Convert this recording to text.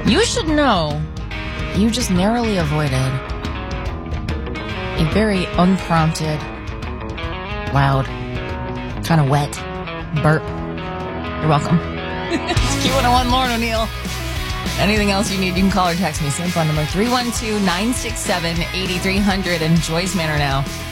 You should know you just narrowly avoided a very unprompted, loud, kind of wet burp. You're welcome. It's Q101 Lauren O'Neill. Anything else you need, you can call or text me. Same phone number, 312-967-8300. And Joy's Manor now.